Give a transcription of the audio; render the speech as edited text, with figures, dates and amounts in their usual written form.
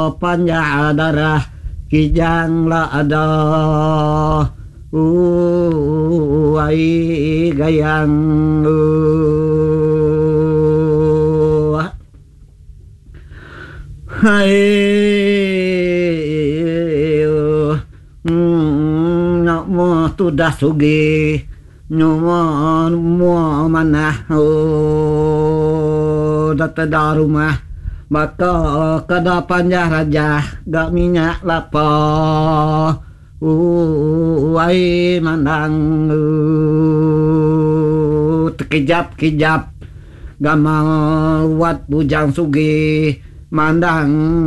panjang darah kijang la ada ai gayang hai nak mo tu dah sugi nyomo mo mana data darumah maka kada panjang raja gak minyak lapa ai mandang tekejap-kejap gamal wat bujang sugi mandang